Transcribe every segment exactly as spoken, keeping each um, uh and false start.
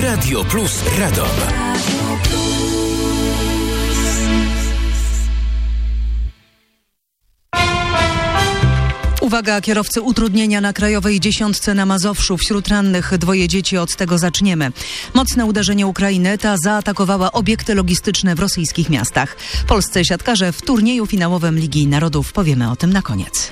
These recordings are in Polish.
Radio Plus Radom. Uwaga, kierowcy, utrudnienia na krajowej dziesiątce na Mazowszu. Wśród rannych dwoje dzieci, od tego zaczniemy. Mocne uderzenie Ukrainy, ta zaatakowała obiekty logistyczne w rosyjskich miastach. Polscy siatkarze w turnieju finałowym Ligi Narodów. Powiemy o tym na koniec.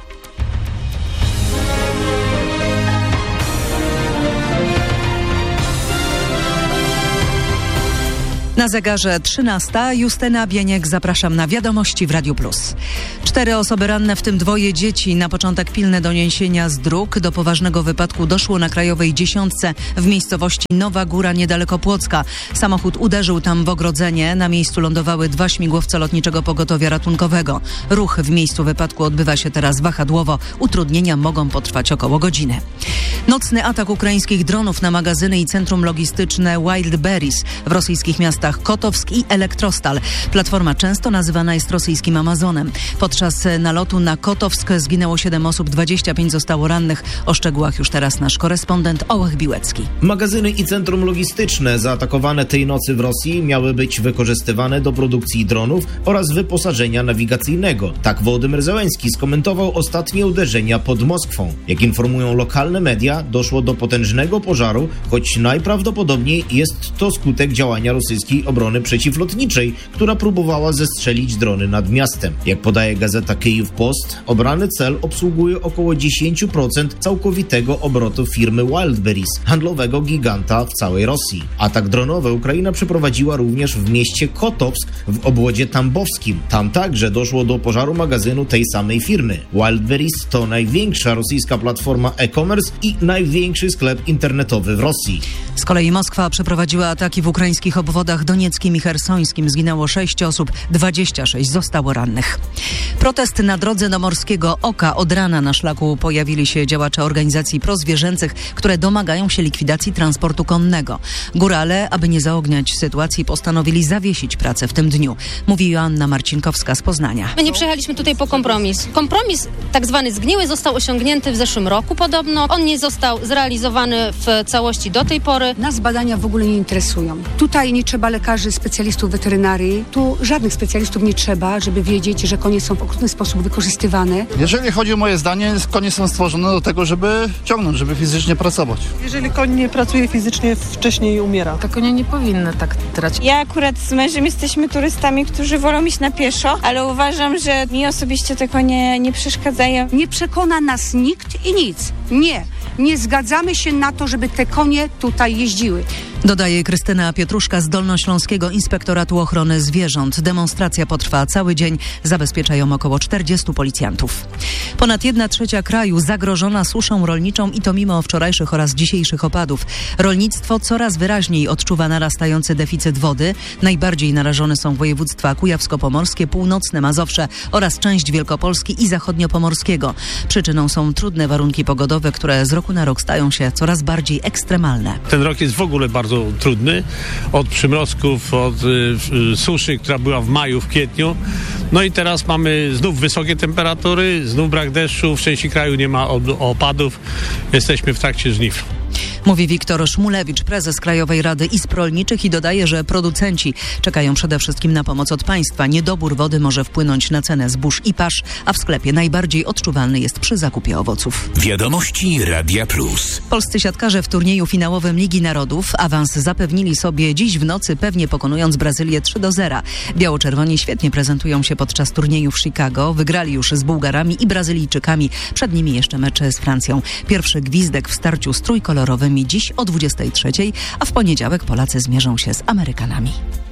Na zegarze trzynasta. Justyna Bieniek, zapraszam na wiadomości w Radiu Plus. Cztery osoby ranne, w tym dwoje dzieci. Na początek pilne doniesienia z dróg. Do poważnego wypadku doszło na krajowej dziesiątce w miejscowości Nowa Góra niedaleko Płocka. Samochód uderzył tam w ogrodzenie. Na miejscu lądowały dwa śmigłowce Lotniczego Pogotowia Ratunkowego. Ruch w miejscu wypadku odbywa się teraz wahadłowo. Utrudnienia mogą potrwać około godziny. Nocny atak ukraińskich dronów na magazyny i centrum logistyczne Wildberries w rosyjskich miastach Kotowsk i Elektrostal. Platforma często nazywana jest rosyjskim Amazonem. Podczas nalotu na Kotowsk zginęło siedem osób, dwadzieścia pięć zostało rannych. O szczegółach już teraz nasz korespondent Ołech Biłecki. Magazyny i centrum logistyczne zaatakowane tej nocy w Rosji miały być wykorzystywane do produkcji dronów oraz wyposażenia nawigacyjnego. Tak Wołodymyr Zełenski skomentował ostatnie uderzenia pod Moskwą. Jak informują lokalne media, doszło do potężnego pożaru, choć najprawdopodobniej jest to skutek działania rosyjskiej obrony przeciwlotniczej, która próbowała zestrzelić drony nad miastem. Jak podaje gazeta Kyjów Post, obrany cel obsługuje około dziesięć procent całkowitego obrotu firmy Wildberries, handlowego giganta w całej Rosji. Atak dronowy Ukraina przeprowadziła również w mieście Kotowsk w obwodzie tambowskim. Tam także doszło do pożaru magazynu tej samej firmy. Wildberries to największa rosyjska platforma e-commerce i największy sklep internetowy w Rosji. Z kolei Moskwa przeprowadziła ataki w ukraińskich obwodach donieckim i chersońskim. Zginęło sześć osób, dwadzieścia sześć zostało rannych. Protest na drodze do Morskiego Oka. Od rana na szlaku pojawili się działacze organizacji prozwierzęcych, które domagają się likwidacji transportu konnego. Górale, aby nie zaogniać sytuacji, postanowili zawiesić pracę w tym dniu. Mówi Joanna Marcinkowska z Poznania. My nie przyjechaliśmy tutaj po kompromis. Kompromis tak zwany zgniły został osiągnięty w zeszłym roku podobno. On nie został zrealizowany w całości do tej pory. Nas badania w ogóle nie interesują. Tutaj nie trzeba lekarzy, specjalistów weterynarii. Tu żadnych specjalistów nie trzeba, żeby wiedzieć, że konie są w okrutny sposób wykorzystywane. Jeżeli chodzi o moje zdanie, konie są stworzone do tego, żeby ciągnąć, żeby fizycznie pracować. Jeżeli koń nie pracuje fizycznie, wcześniej umiera. To konie nie powinny tak tracić. Ja akurat z mężem jesteśmy turystami, którzy wolą iść na pieszo, ale uważam, że mi osobiście te konie nie przeszkadzają. Nie przekona nas nikt i nic. Nie. Nie zgadzamy się na to, żeby te konie tutaj jeździły. Dodaje Krystyna Pietruszka z Dolnośląskiego Inspektoratu Ochrony Zwierząt. Demonstracja potrwa cały dzień. Zabezpieczają około czterdziestu policjantów. Ponad jedna trzecia kraju zagrożona suszą rolniczą i to mimo wczorajszych oraz dzisiejszych opadów. Rolnictwo coraz wyraźniej odczuwa narastający deficyt wody. Najbardziej narażone są województwa kujawsko-pomorskie, północne Mazowsze oraz część Wielkopolski i zachodniopomorskiego. Przyczyną są trudne warunki pogodowe, które z roku na rok stają się coraz bardziej ekstremalne. Ten rok jest w ogóle bardzo trudny. Od przymrozków, od y, suszy, która była w maju, w kwietniu. No i teraz mamy znów wysokie temperatury, znów brak deszczu, w części kraju nie ma opadów. Jesteśmy w trakcie żniw. Mówi Wiktor Szmulewicz, prezes Krajowej Rady Izb Rolniczych, i dodaje, że producenci czekają przede wszystkim na pomoc od państwa. Niedobór wody może wpłynąć na cenę zbóż i pasz, a w sklepie najbardziej odczuwalny jest przy zakupie owoców. Wiadomości Radia Plus. Polscy siatkarze w turnieju finałowym Ligi Narodów awans zapewnili sobie dziś w nocy, pewnie pokonując Brazylię trzy do zera. Biało-czerwoni świetnie prezentują się podczas turnieju w Chicago. Wygrali już z Bułgarami i Brazylijczykami. Przed nimi jeszcze mecze z Francją. Pierwszy gwizdek w starciu z trójkolorowymi dziś o dwudziestej trzeciej, a w poniedziałek Polacy zmierzą się z Amerykanami.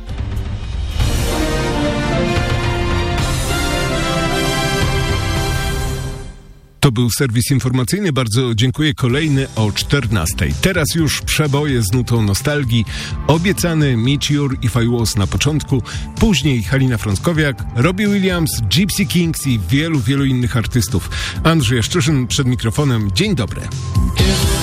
To był serwis informacyjny. Bardzo dziękuję. Kolejny o czternastej. Teraz już przeboje z nutą nostalgii. Obiecany Meteor, If I Was na początku. Później Halina Frąckowiak, Robbie Williams, Gypsy Kings i wielu, wielu innych artystów. Andrzej Jaszczuszyn przed mikrofonem. Dzień dobry.